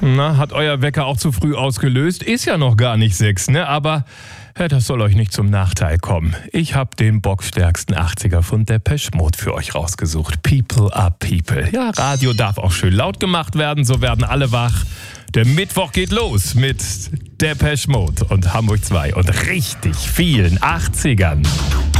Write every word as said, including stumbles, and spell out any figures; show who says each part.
Speaker 1: Na, hat euer Wecker auch zu früh ausgelöst? Ist ja noch gar nicht sechs, ne? Aber ja, das soll euch nicht zum Nachteil kommen. Ich habe den bockstärksten achtziger von Depeche Mode für euch rausgesucht. People are People. Ja, Radio darf auch schön laut gemacht werden, so werden alle wach. Der Mittwoch geht los mit Depeche Mode und Hamburg zwei und richtig vielen achtzigern.